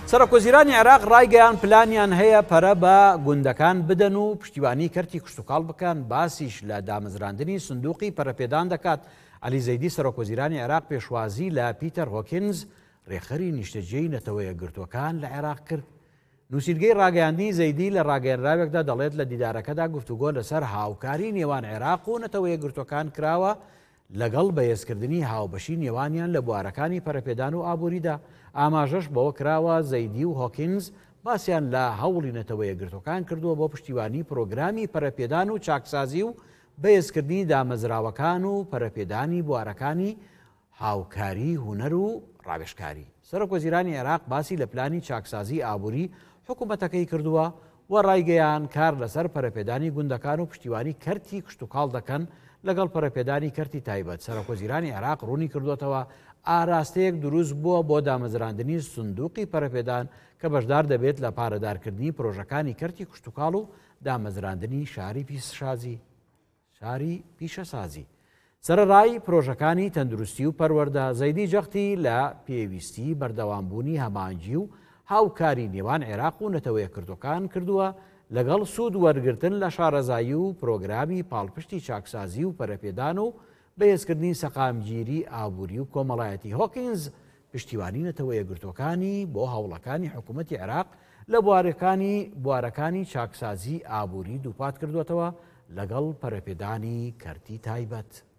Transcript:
سەرۆکوەزیرانی عێراق ڕایگەیان پلانیان هەیە پەرە بە گوندەکان بدەن و پشتیوانی کەرتی کشتوکاڵ بکەن. باسیش لە دامەزراندنی سندوقی پەرەپێدان دەکات. عەلی زەیدی سەرۆکوەزیرانی عێراق پێشوازی لە پیتەر هۆکینز ڕێخەری نیشتەجێی نەتەوە یەکگرتووەکان لە عێراق کرد. نووسینگەی ڕاگەیاندنی زەیدی لە ڕاگەیەنراوێکدا دەڵێت لە دیدارەکەدا گفتوگۆ لەسەر هاوکاری نێوان عێراق و نەتەوە یەکگرتووەکان کراوە لەگەڵ بەهێزکردنی هاوبەشی نێوانیان لە بوارەکانی پەرەپێدان و ئابووریدا. ئاماژەش بەوە کراوە زەیدی و هۆکینز باسییان لە هەوڵی نەتەوە یەکگرتوەکان کردووە بۆ پشتیوانی پرۆگرامی پەرەپێدان و چاکسازی و بەهێزکردنی دامەزراوەکان و پەرەپێدانی بوارەکانی هاوکاری هونەر و ڕاوێژکاری. سەرۆکوەزیرانی عێراق باسی لە پلانی چاکسازی ئابووری حکوومەتەکەی کردووە و ڕایگەیان کار لەسەر پەرەپێدانی گوندەکان و پشتیوانی کەرتی کشتوکاڵ دەکەن لەگەڵ پەرەپێدانی کەرتی تایبەت. سەرۆکوەزیرانی عێراق ڕوونی کردوێتەوە ئاراستەیەک دروست بووە بۆ دامەزراندنی سندوقی پەرەپێدان کە بەشدار دەبێت لە پارەدارکردنی پرۆژەکانی کەرتی کشتوکاڵ و دامەزراندنی شاری پیشەسازی. سەرەڕای پرۆژەکانی تەندروستی و پەروەردە. زەیدی جەختی لە پێویستی بەردەوامبوونی هەمانگی و هاوکاری نێوان عێراق و نەتەوە یەکگرتوەکان کردووە لەگەڵ سوود وەرگرتن لە شارەزایی و پرۆگرامی پاڵپشتی چاکسازی و پەرەپێدان و بەهێزکردنی سەقامگیری ئابووری و کۆمەڵایەتی. هۆکینز پشتیوانی نەتەوە یەکگرتوەکانی بۆ هەوڵەکانی حکوومەتی عێراق لە بوارەکانی چاکسازی ئابووری دووپات کردوێتەوە لەگەڵ پەرەپێدانی کەرتی تایبەت.